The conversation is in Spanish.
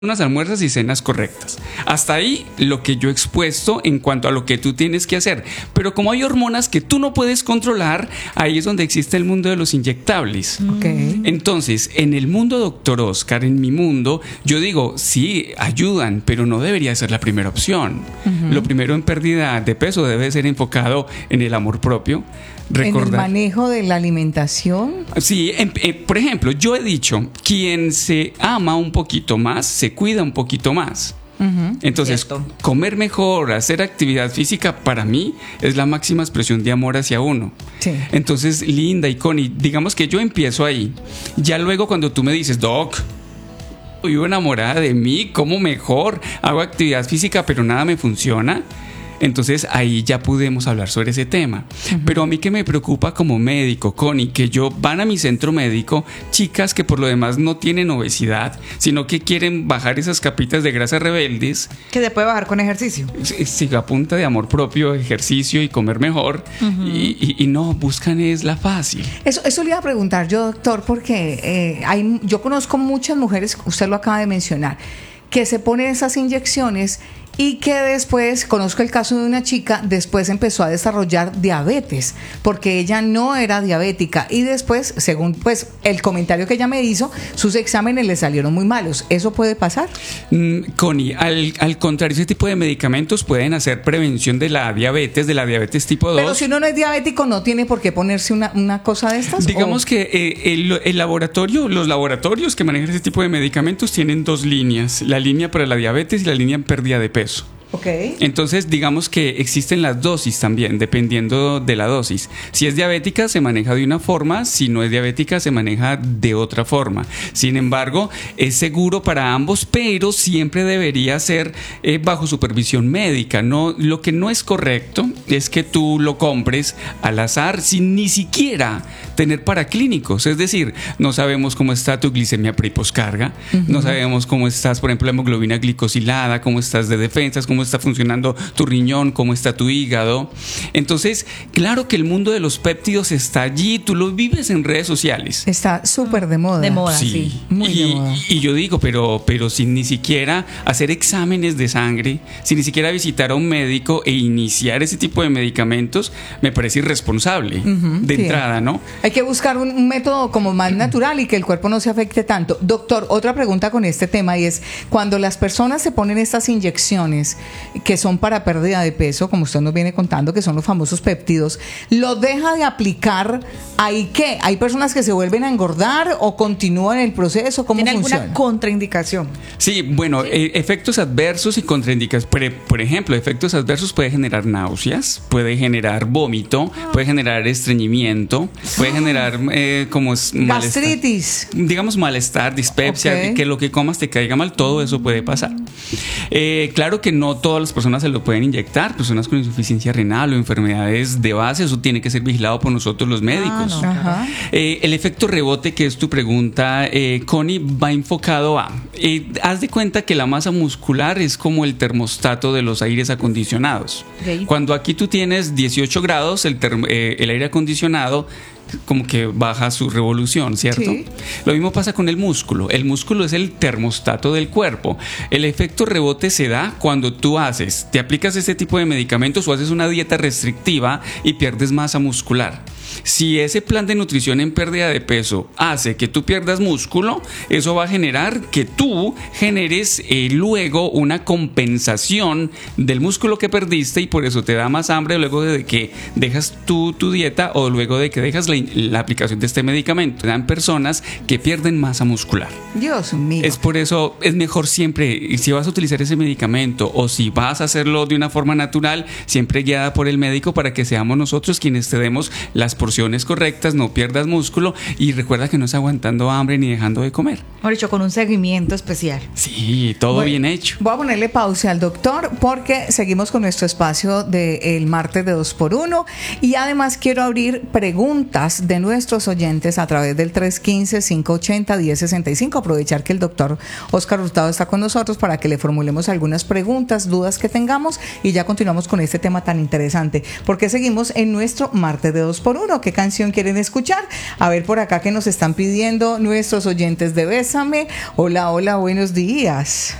unas almuerzos y cenas correctas. Hasta ahí lo que yo he expuesto en cuanto a lo que tú tienes que hacer. Pero como hay hormonas que tú no puedes controlar, ahí es donde existe el mundo de los inyectables. Okay. Entonces, en el mundo, doctor Oscar, en mi mundo, yo digo, sí, ayudan, pero no debería ser la primera opción. Lo primero en pérdida de peso debe ser enfocado en el amor propio. Recordar. ¿En el manejo de la alimentación? Sí, por ejemplo, yo he dicho, quien se ama un poquito más, se cuida un poquito más. Entonces, comer mejor, hacer actividad física, para mí es la máxima expresión de amor hacia uno. Sí. Entonces, Linda y Connie, digamos que yo empiezo ahí. Ya luego cuando tú me dices, Doc, vivo enamorada de mí, como mejor, hago actividad física, pero nada me funciona. Entonces ahí ya pudimos hablar sobre ese tema. Pero a mí que me preocupa como médico, Connie, que van a mi centro médico chicas que por lo demás no tienen obesidad, sino que quieren bajar esas capitas de grasa rebeldes. Que se puede bajar con ejercicio. Sí, a punta de amor propio, ejercicio y comer mejor. Y no, buscan es la fácil. Eso le iba a preguntar yo, doctor, porque yo conozco muchas mujeres, usted lo acaba de mencionar, que se ponen esas inyecciones y que después, conozco el caso de una chica, después empezó a desarrollar diabetes, porque ella no era diabética y después, según pues el comentario que ella me hizo, sus exámenes le salieron muy malos. ¿Eso puede pasar? Connie, al contrario, ese tipo de medicamentos pueden hacer prevención de la diabetes tipo 2. Pero si uno no es diabético, ¿no tiene por qué ponerse una cosa de estas? Digamos que los laboratorios que manejan ese tipo de medicamentos tienen dos líneas, la línea para la diabetes y la línea en pérdida de peso. Okay. Entonces, digamos que existen las dosis también, dependiendo de la dosis. Si es diabética, se maneja de una forma; si no es diabética, se maneja de otra forma. Sin embargo, es seguro para ambos, pero siempre debería ser bajo supervisión médica. No, lo que no es correcto es que tú lo compres al azar sin ni siquiera tener paraclínicos. Es decir, no sabemos cómo está tu glicemia pre-poscarga, no sabemos cómo estás, por ejemplo, la hemoglobina glicosilada, cómo estás de defensas, cómo está funcionando tu riñón, cómo está tu hígado. Entonces, claro que el mundo de los péptidos está allí, tú lo vives en redes sociales. Está súper de moda. De moda, sí. Muy de moda. Y yo digo, pero sin ni siquiera hacer exámenes de sangre, sin ni siquiera visitar a un médico e iniciar ese tipo de medicamentos, me parece irresponsable de entrada, ¿no? Hay que buscar un método como más natural y que el cuerpo no se afecte tanto. Doctor, otra pregunta con este tema, y es, cuando las personas se ponen estas inyecciones que son para pérdida de peso, como usted nos viene contando, que son los famosos péptidos, ¿lo deja de aplicar? ¿Hay qué? ¿Hay personas que se vuelven a engordar o continúan el proceso? ¿Cómo ¿Tiene funciona? alguna contraindicación? Sí, bueno, efectos adversos y contraindicaciones. Por ejemplo, efectos adversos: puede generar náuseas, puede generar vómito, puede generar estreñimiento, puede generar gastritis, digamos malestar, dispepsia, que lo que comas te caiga mal, todo eso puede pasar. Claro que no todas las personas se lo pueden inyectar, personas con insuficiencia renal o enfermedades de base, eso tiene que ser vigilado por nosotros los médicos. El efecto rebote, que es tu pregunta, Connie, va enfocado a, haz de cuenta que la masa muscular es como el termostato de los aires acondicionados. Cuando aquí tú tienes 18 grados, el aire acondicionado como que baja su revolución, ¿cierto? Sí. Lo mismo pasa con el músculo. El músculo es el termostato del cuerpo. El efecto rebote se da cuando te aplicas este tipo de medicamentos o haces una dieta restrictiva y pierdes masa muscular. Si ese plan de nutrición en pérdida de peso hace que tú pierdas músculo, eso va a generar que tú generes luego una compensación del músculo que perdiste, y por eso te da más hambre luego de que dejas tu dieta o luego de que dejas la aplicación de este medicamento. Dan personas que pierden masa muscular. Dios mío. Es por eso, es mejor siempre, si vas a utilizar ese medicamento o si vas a hacerlo de una forma natural, siempre guiada por el médico, para que seamos nosotros quienes te demos las porciones correctas, no pierdas músculo, y recuerda que no es aguantando hambre ni dejando de comer. Mejor dicho, con un seguimiento especial. Sí, todo bien hecho. Voy a ponerle pausa al doctor porque seguimos con nuestro espacio del martes de 2x1, y además quiero abrir preguntas de nuestros oyentes a través del 315-580-1065. Aprovechar que el doctor Oscar Hurtado está con nosotros para que le formulemos algunas preguntas, dudas que tengamos, y ya continuamos con este tema tan interesante, porque seguimos en nuestro martes de 2x1. uno. ¿Qué canción quieren escuchar? A ver por acá que nos están pidiendo nuestros oyentes de Bésame. Hola, hola, buenos días.